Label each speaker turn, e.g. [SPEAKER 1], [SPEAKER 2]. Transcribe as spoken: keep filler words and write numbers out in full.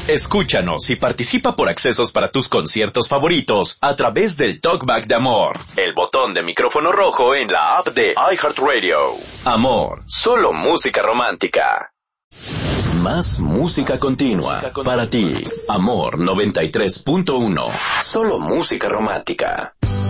[SPEAKER 1] Escúchanos y participa por accesos para tus conciertos favoritos a través del Talkback de Amor, el botón de micrófono rojo en la app de iHeartRadio. Amor, solo música romántica. Más música continua para ti. Amor noventa y tres punto uno. Solo música romántica.